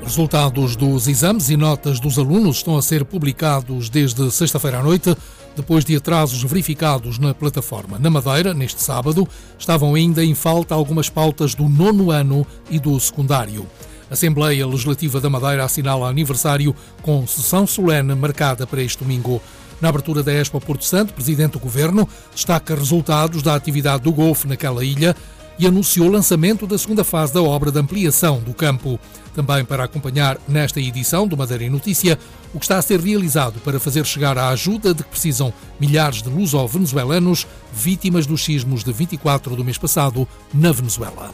Resultados dos exames e notas dos alunos estão a ser publicados desde sexta-feira à noite, depois de atrasos verificados na plataforma. Na Madeira, neste sábado, estavam ainda em falta algumas pautas do 9º ano e do secundário. A Assembleia Legislativa da Madeira assinala aniversário com sessão solene marcada para este domingo. Na abertura da Expo Porto Santo, o Presidente do Governo destaca resultados da atividade do golfe naquela ilha e anunciou o lançamento da segunda fase da obra de ampliação do campo. Também para acompanhar nesta edição do Madeira em Notícia o que está a ser realizado para fazer chegar a ajuda de que precisam milhares de luso-venezuelanos vítimas dos sismos de 24 do mês passado na Venezuela.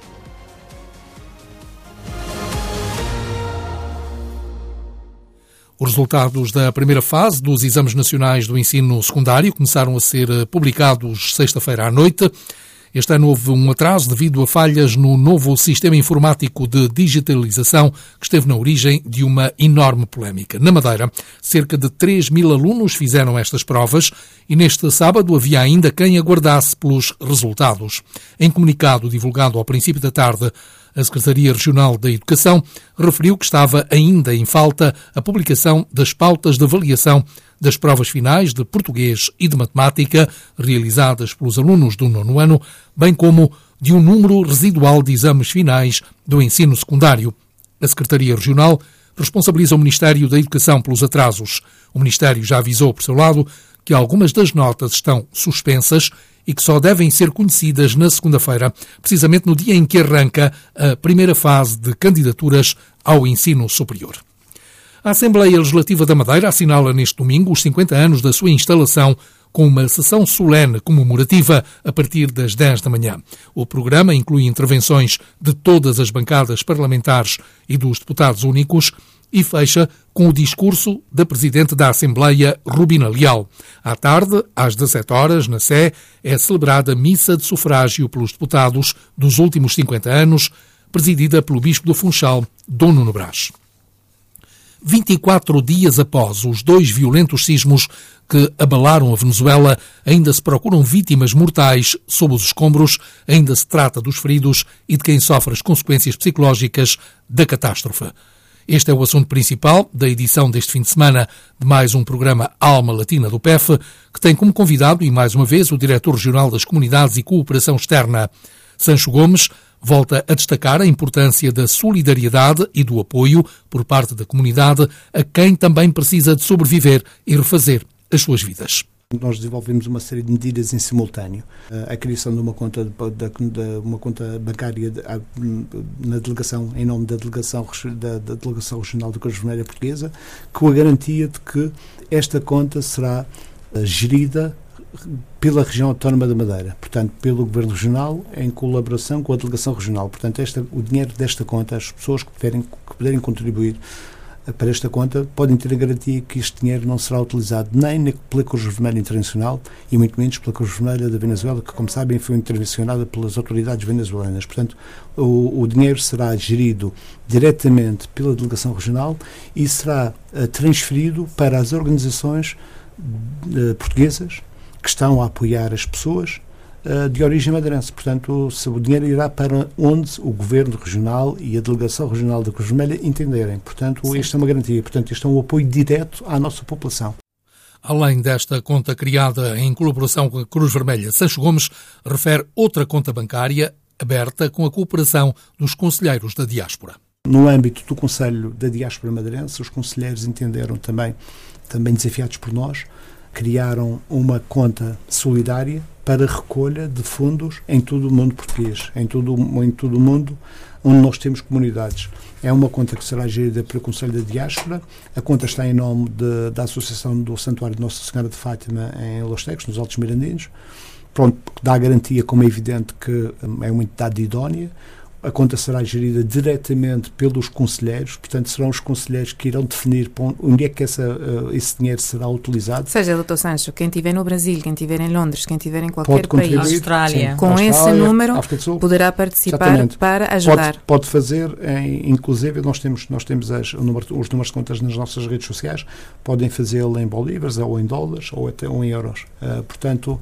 Os resultados da primeira fase dos exames nacionais do ensino secundário começaram a ser publicados sexta-feira à noite. Este ano houve um atraso devido a falhas no novo sistema informático de digitalização que esteve na origem de uma enorme polémica. Na Madeira, cerca de 3.000 alunos fizeram estas provas e neste sábado havia ainda quem aguardasse pelos resultados. Em comunicado divulgado ao princípio da tarde, a Secretaria Regional da Educação referiu que estava ainda em falta a publicação das pautas de avaliação das provas finais de português e de matemática realizadas pelos alunos do 9º ano, bem como de um número residual de exames finais do ensino secundário. A Secretaria Regional responsabiliza o Ministério da Educação pelos atrasos. O Ministério já avisou, por seu lado, que algumas das notas estão suspensas e que só devem ser conhecidas na segunda-feira, precisamente no dia em que arranca a primeira fase de candidaturas ao ensino superior. A Assembleia Legislativa da Madeira assinala neste domingo os 50 anos da sua instalação com uma sessão solene comemorativa a partir das 10 da manhã. O programa inclui intervenções de todas as bancadas parlamentares e dos deputados únicos e fecha com o discurso da Presidente da Assembleia, Rubina Leal. À tarde, às 17 horas, na Sé, é celebrada missa de sufrágio pelos deputados dos últimos 50 anos, presidida pelo Bispo do Funchal, Dom Nuno Brás. 24 dias após os 2 violentos sismos que abalaram a Venezuela, ainda se procuram vítimas mortais sob os escombros, ainda se trata dos feridos e de quem sofre as consequências psicológicas da catástrofe. Este é o assunto principal da edição deste fim de semana de mais um programa Alma Latina do PEF, que tem como convidado, e mais uma vez, o Diretor Regional das Comunidades e Cooperação Externa. Sancho Gomes volta a destacar a importância da solidariedade e do apoio por parte da comunidade a quem também precisa de sobreviver e refazer as suas vidas. Nós desenvolvemos uma série de medidas em simultâneo. A criação de uma conta bancária na delegação, em nome da Delegação Regional da Cruz Vermelha Portuguesa, com a garantia de que esta conta será gerida pela região autónoma da Madeira, portanto, pelo Governo Regional, em colaboração com a Delegação Regional. Portanto, o dinheiro desta conta, as pessoas que puderem contribuir para esta conta, podem ter a garantia que este dinheiro não será utilizado nem pela Cruz Vermelha Internacional e muito menos pela Cruz Vermelha da Venezuela, que, como sabem, foi intervencionada pelas autoridades venezuelanas. Portanto, o dinheiro será gerido diretamente pela Delegação Regional e será transferido para as organizações portuguesas que estão a apoiar as pessoas de origem madeirense. Portanto, o dinheiro irá para onde o Governo Regional e a Delegação Regional da Cruz Vermelha entenderem. Portanto, sim, esta é uma garantia. Portanto, este é um apoio direto à nossa população. Além desta conta criada em colaboração com a Cruz Vermelha, Sancho Gomes refere outra conta bancária aberta com a cooperação dos conselheiros da diáspora. No âmbito do Conselho da Diáspora Madeirense, os conselheiros entenderam também desafiados por nós, criaram uma conta solidária para recolha de fundos em todo o mundo português, em todo o mundo onde nós temos comunidades. É uma conta que será gerida pelo Conselho da Diáspora. A conta está em nome da Associação do Santuário de Nossa Senhora de Fátima em Los Tecos, nos Altos Mirandinos. Pronto, dá a garantia, como é evidente, que é uma entidade idónea. A conta será gerida diretamente pelos conselheiros, portanto serão os conselheiros que irão definir onde é que esse dinheiro será utilizado. Ou seja, Dr. Sancho, quem estiver no Brasil, quem estiver em Londres, quem estiver em qualquer país, Austrália, sim, com esse número poderá participar. Exatamente. Para ajudar. Pode fazer, inclusive nós temos os números de contas nas nossas redes sociais, podem fazê-lo em bolívares, ou em dólares, ou até em euros. Portanto,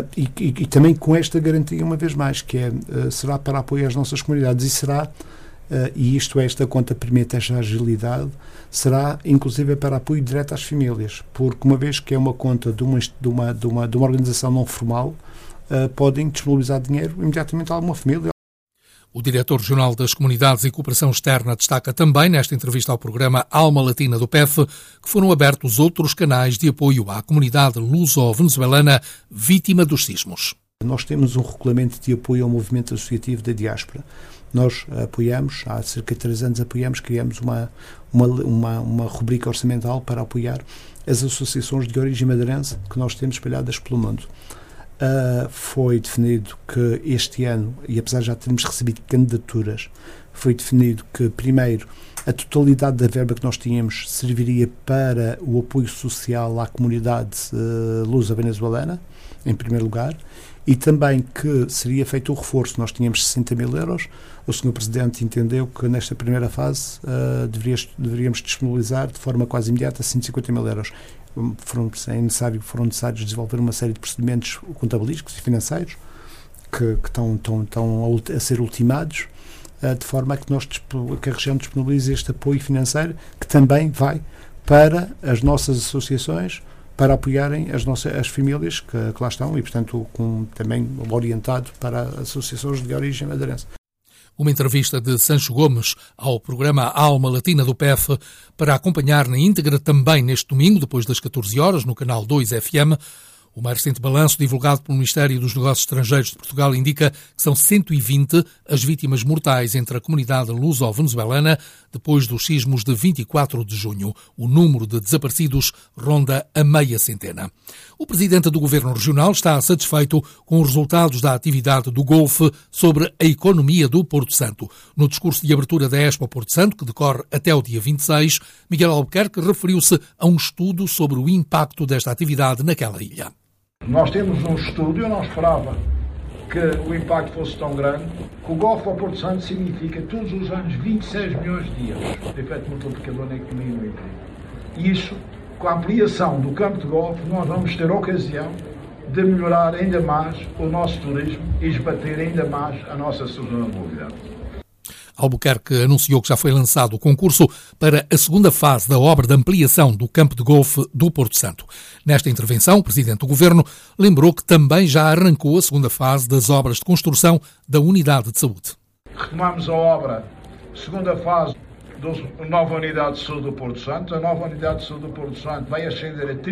e também com esta garantia, uma vez mais, que será para apoiar as nossas comunidades e será e esta conta permite esta agilidade, será inclusive para apoio direto às famílias, porque uma vez que é uma conta de uma organização não formal, podem disponibilizar dinheiro imediatamente a alguma família. O diretor regional das Comunidades e Cooperação Externa destaca também, nesta entrevista ao programa Alma Latina do PEF, que foram abertos outros canais de apoio à comunidade luso-venezuelana vítima dos sismos. Nós temos um regulamento de apoio ao movimento associativo da diáspora. Nós apoiamos, há cerca de 3 anos criamos uma rubrica orçamental para apoiar as associações de origem madeirense que nós temos espalhadas pelo mundo. Foi definido que este ano, e apesar de já termos recebido candidaturas, foi definido que, primeiro, a totalidade da verba que nós tínhamos serviria para o apoio social à comunidade luso-venezuelana, em primeiro lugar, e também que seria feito o reforço. Nós tínhamos 60 mil euros, o Sr. Presidente entendeu que nesta primeira fase deveríamos disponibilizar de forma quase imediata 150 mil euros. Foram necessários desenvolver uma série de procedimentos contabilísticos e financeiros que estão a ser ultimados, de forma a que a região disponibilize este apoio financeiro, que também vai para as nossas associações, para apoiarem as famílias que lá estão e, portanto, também orientado para associações de origem madeirense. Uma entrevista de Sancho Gomes ao programa Alma Latina do PEF para acompanhar na íntegra também neste domingo, depois das 14 horas, no canal 2 FM. O mais recente balanço divulgado pelo Ministério dos Negócios Estrangeiros de Portugal indica que são 120 as vítimas mortais entre a comunidade luso-venezuelana depois dos sismos de 24 de junho. O número de desaparecidos ronda a meia centena. O presidente do Governo Regional está satisfeito com os resultados da atividade do Golfe sobre a economia do Porto Santo. No discurso de abertura da Expo Porto Santo, que decorre até o dia 26, Miguel Albuquerque referiu-se a um estudo sobre o impacto desta atividade naquela ilha. Nós temos um estudo, eu não esperava que o impacto fosse tão grande, que o Golfe ao Porto Santo significa todos os anos 26 milhões de euros de efeito multiplicador na economia e no emprego. E isso, com a ampliação do campo de golfe, nós vamos ter a ocasião de melhorar ainda mais o nosso turismo e esbater ainda mais a nossa sustentabilidade. Albuquerque anunciou que já foi lançado o concurso para a segunda fase da obra de ampliação do campo de golfe do Porto Santo. Nesta intervenção, o Presidente do Governo lembrou que também já arrancou a segunda fase das obras de construção da unidade de saúde. Retomamos a obra, segunda fase da nova unidade de saúde do Porto Santo. A nova unidade de saúde do Porto Santo vai ascender a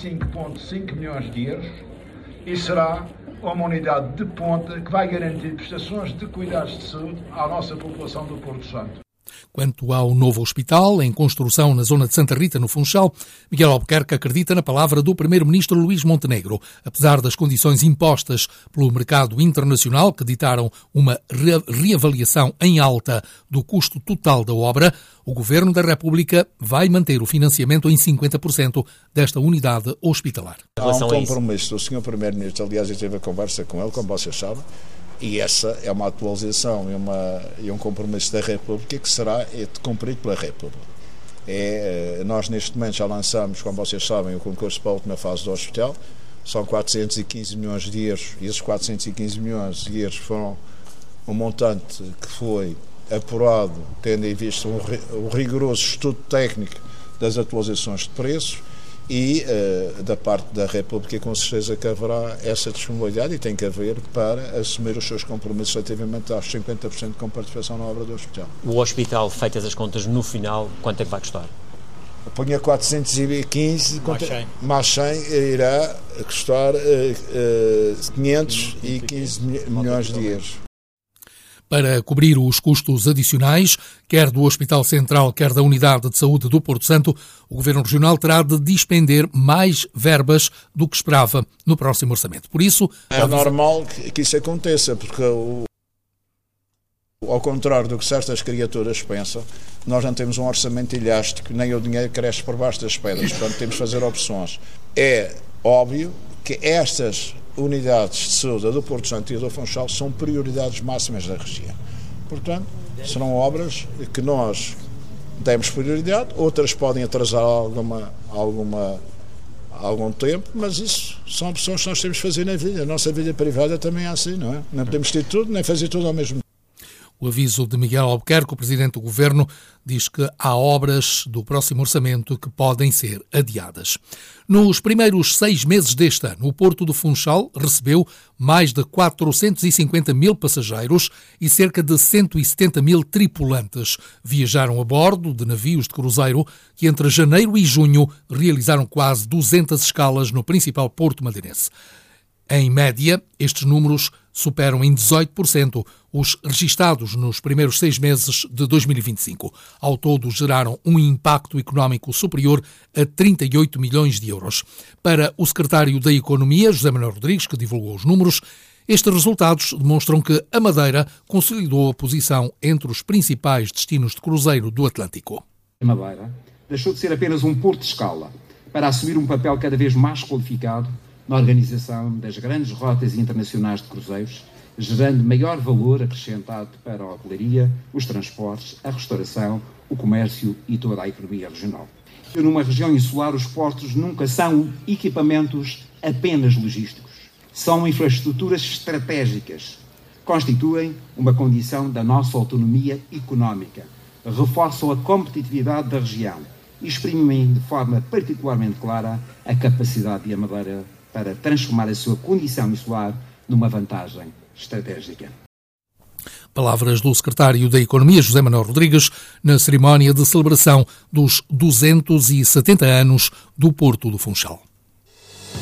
35,5 milhões de euros e será uma unidade de ponta que vai garantir prestações de cuidados de saúde à nossa população do Porto Santo. Quanto ao novo hospital, em construção na zona de Santa Rita, no Funchal, Miguel Albuquerque acredita na palavra do Primeiro-Ministro Luís Montenegro. Apesar das condições impostas pelo mercado internacional, que ditaram uma reavaliação em alta do custo total da obra, o Governo da República vai manter o financiamento em 50% desta unidade hospitalar. Há um compromisso do Sr. Primeiro-Ministro, aliás, eu tive a conversa com ele, como vocês sabem, e essa é uma atualização e um compromisso da República que será cumprido pela República. Nós neste momento já lançamos, como vocês sabem, o concurso para a última fase do hospital. São 415 milhões de euros e esses 415 milhões de euros foram um montante que foi apurado tendo em vista um rigoroso estudo técnico das atualizações de preços. E da parte da República com certeza que haverá essa disponibilidade e tem que haver para assumir os seus compromissos relativamente aos 50% com participação na obra do hospital. O hospital, feitas as contas no final, quanto é que vai custar? Ponha 415, mais 100 irá custar 515 milhões de euros. Para cobrir os custos adicionais, quer do Hospital Central, quer da Unidade de Saúde do Porto Santo, o Governo Regional terá de despender mais verbas do que esperava no próximo orçamento. Por isso... É normal que isso aconteça, porque ao contrário do que certas criaturas pensam, nós não temos um orçamento elástico, nem o dinheiro cresce por baixo das pedras, portanto temos de fazer opções. É óbvio que estas unidades de saúde do Porto Santo e do Funchal são prioridades máximas da região. Portanto, serão obras que nós demos prioridade, outras podem atrasar algum tempo, mas isso são opções que nós temos de fazer na vida. A nossa vida privada também é assim, não é? Não podemos ter tudo, nem fazer tudo ao mesmo tempo. O aviso de Miguel Albuquerque, o Presidente do Governo, diz que há obras do próximo orçamento que podem ser adiadas. Nos primeiros 6 meses deste ano, o Porto do Funchal recebeu mais de 450 mil passageiros e cerca de 170 mil tripulantes. Viajaram a bordo de navios de cruzeiro que entre janeiro e junho realizaram quase 200 escalas no principal porto madeirense. Em média, estes números superam em 18% os registados nos primeiros 6 meses de 2025. Ao todo, geraram um impacto económico superior a 38 milhões de euros. Para o secretário da Economia, José Manuel Rodrigues, que divulgou os números, estes resultados demonstram que a Madeira consolidou a posição entre os principais destinos de cruzeiro do Atlântico. A Madeira deixou de ser apenas um porto de escala para assumir um papel cada vez mais qualificado na organização das grandes rotas internacionais de cruzeiros, gerando maior valor acrescentado para a hotelaria, os transportes, a restauração, o comércio e toda a economia regional. Numa região insular, os portos nunca são equipamentos apenas logísticos. São infraestruturas estratégicas, constituem uma condição da nossa autonomia económica, reforçam a competitividade da região e exprimem de forma particularmente clara a capacidade de a Madeira para transformar a sua condição insular numa vantagem estratégica. Palavras do secretário da Economia, José Manuel Rodrigues, na cerimónia de celebração dos 270 anos do Porto do Funchal.